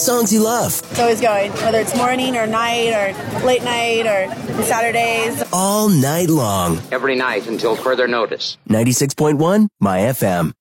Songs you love. It's always going, whether it's morning or night or late night or Saturdays. All night long. Every night until further notice. 96.1 My FM.